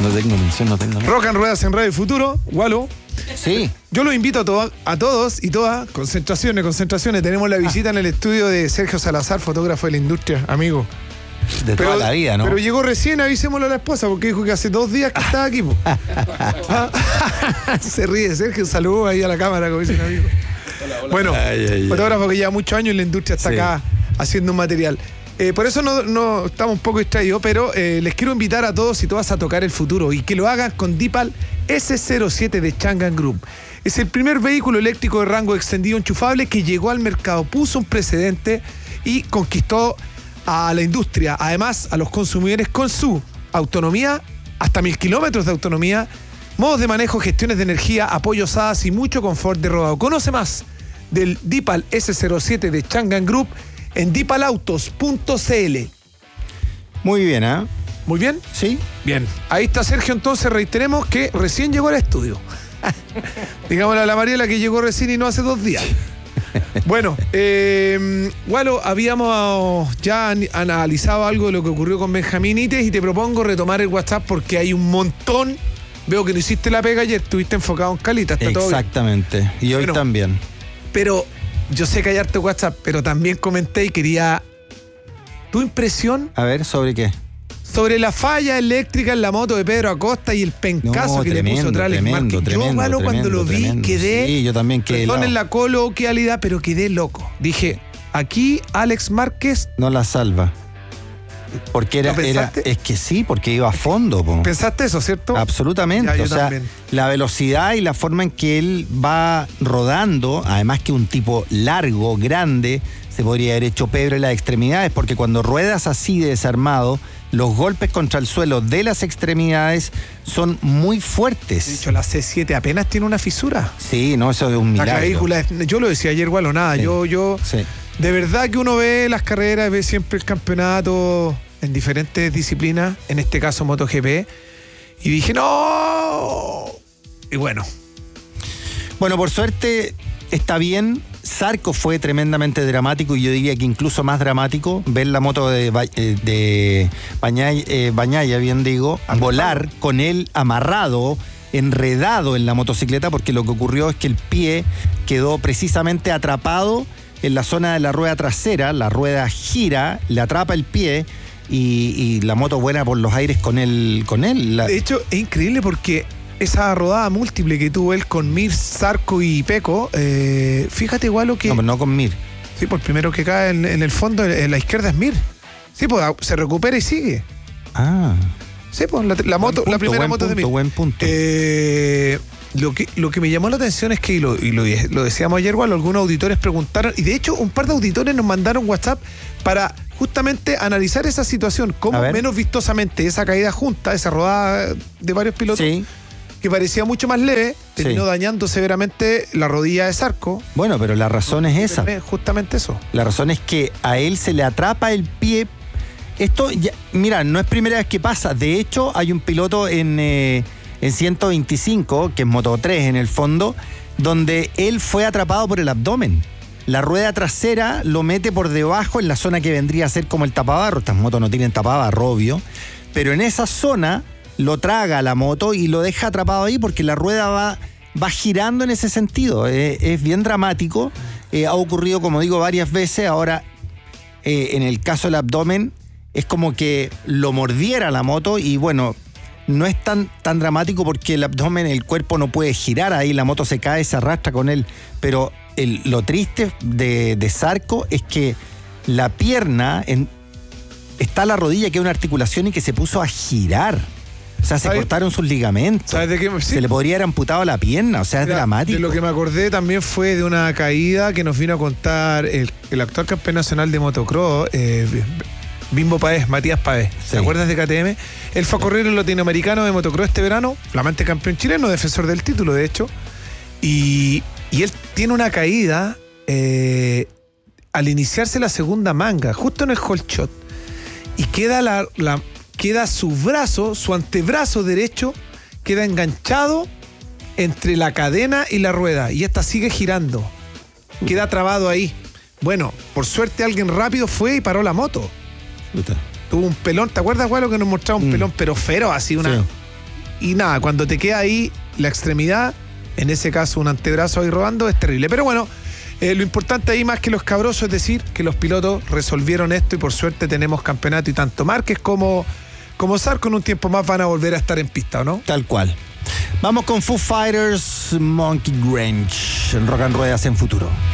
No tengo mención, no tengo nada. Rock and Ruedas en Radio Futuro, Walo. Sí. Yo los invito a todos y todas. Concentraciones. Tenemos la visita en el estudio de Sergio Salazar, fotógrafo de la industria, amigo. De toda la vida, ¿no? Pero llegó recién, avisémoslo a la esposa, porque dijo que hace 2 días que estaba aquí. Se ríe Sergio, un saludo ahí a la cámara, como dice un amigo. Hola. Bueno, fotógrafo que lleva muchos años en la industria, está acá haciendo un material. Por eso no estamos un poco distraídos, pero les quiero invitar a todos y todas a tocar el futuro y que lo hagan con Deepal S07 de Changan Group. Es el primer vehículo eléctrico de rango extendido enchufable que llegó al mercado, puso un precedente y conquistó a la industria, además a los consumidores, con su autonomía, hasta 1000 kilómetros de autonomía, modos de manejo, gestiones de energía, apoyos HADAS y mucho confort de rodado. Conoce más del Deepal S07 de Changan Group en deepalautos.cl. Muy bien, ¿eh? ¿Muy bien? Sí. Bien. Ahí está Sergio, entonces reiteremos que recién llegó al estudio. Digámosle a la Mariela que llegó recién y no hace 2 días. Bueno, Walo, habíamos ya analizado algo de lo que ocurrió con Benjamín Ites y te propongo retomar el WhatsApp porque hay un montón. Veo que no hiciste la pega ayer, estuviste enfocado en Calita, está todo bien. Exactamente, y hoy también. Pero yo sé que hay harto WhatsApp, pero también comenté y quería tu impresión. A ver, ¿sobre qué? Sobre la falla eléctrica en la moto de Pedro Acosta y el pencazo que le puso Trales Márquez. Yo, Walo, cuando lo vi, quedé. Sí, yo también quedé. Perdonen la coloquialidad, pero quedé loco. Dije, aquí Alex Márquez no la salva. Porque es que sí, porque iba a fondo. Po. ¿Pensaste eso, cierto? Absolutamente. Ya, o sea, también. La velocidad y la forma en que él va rodando, además que un tipo largo, grande, se podría haber hecho Pedro en las extremidades, porque cuando ruedas así de desarmado, los golpes contra el suelo de las extremidades son muy fuertes. De hecho, la C7 apenas tiene una fisura. Sí, no, eso es un milagro. La clavícula, yo lo decía ayer, Walo, nada. Sí. Yo sí. De verdad que uno ve las carreras, ve siempre el campeonato en diferentes disciplinas, en este caso MotoGP, y dije, ¡no! Y bueno. Bueno, por suerte está bien. Zarco fue tremendamente dramático y yo diría que incluso más dramático ver la moto de Bagnaia, bien digo, volar con él amarrado, enredado en la motocicleta, porque lo que ocurrió es que el pie quedó precisamente atrapado en la zona de la rueda trasera, la rueda gira, le atrapa el pie y la moto vuela por los aires con él. De hecho, es increíble porque esa rodada múltiple que tuvo él con Mir, Zarco y Pecco, fíjate igual lo que... No, pero no con Mir. Sí, pues el primero que cae en el fondo, en la izquierda es Mir. Sí, pues se recupera y sigue. Ah. Sí, pues la moto, la primera moto de Mir. Buen punto. Lo que me llamó la atención es que, y lo decíamos ayer, igual, algunos auditores preguntaron, y de hecho un par de auditores nos mandaron WhatsApp para justamente analizar esa situación, cómo menos vistosamente esa caída junta, esa rodada de varios pilotos, sí, que parecía mucho más leve, terminó dañando severamente la rodilla de Zarco. Bueno, pero la razón es esa. Justamente eso. La razón es que a él se le atrapa el pie. Esto, ya, mira, no es primera vez que pasa. De hecho, hay un piloto en 125, que es Moto 3 en el fondo, donde él fue atrapado por el abdomen. La rueda trasera lo mete por debajo en la zona que vendría a ser como el tapabarro. Estas motos no tienen tapabarro, obvio. Pero en esa zona lo traga la moto y lo deja atrapado ahí porque la rueda va girando en ese sentido. Es bien dramático. Ha ocurrido, como digo, varias veces. Ahora, en el caso del abdomen, es como que lo mordiera la moto y bueno, no es tan dramático porque el abdomen, el cuerpo no puede girar ahí, la moto se cae, se arrastra con él. Pero lo triste de Zarco es que la pierna, está la rodilla, que es una articulación y que se puso a girar. O sea, se cortaron sus ligamentos. ¿Sabes de qué? Sí. Se le podría haber amputado la pierna, o sea, es dramático. De lo que me acordé también fue de una caída que nos vino a contar el actual campeón nacional de motocross, Bimbo Páez, Matías Páez. ¿Te acuerdas de KTM? Él fue a correr el latinoamericano de motocross este verano, flamante campeón chileno, defensor del título, de hecho. Y él tiene una caída al iniciarse la segunda manga, justo en el hole shot. Y queda queda su brazo, su antebrazo derecho, queda enganchado entre la cadena y la rueda. Y esta sigue girando. Queda trabado ahí. Bueno, por suerte alguien rápido fue y paró la moto. Tuvo un pelón, ¿te acuerdas, Gualo, que nos mostraba un pelón pero feroz, así una y nada, cuando te queda ahí la extremidad, en ese caso un antebrazo ahí rodando, es terrible. Pero bueno, lo importante ahí más que lo escabroso es decir que los pilotos resolvieron esto y por suerte tenemos campeonato y tanto Márquez como Zarco en un tiempo más van a volver a estar en pista, ¿o no? Tal cual. Vamos con Foo Fighters, Monkey Grange, en Rock and Ruedas en Futuro.